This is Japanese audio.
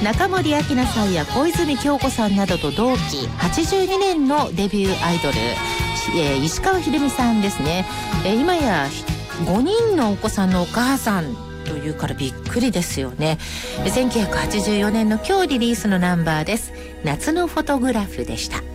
中森明菜さんや小泉今日子さんなどと同期、82年のデビューアイドル、石川ひるみさんですね。今や5人のお子さんのお母さんというからびっくりですよね。1984年の今日リリースのナンバーです。夏のフォトグラフでした。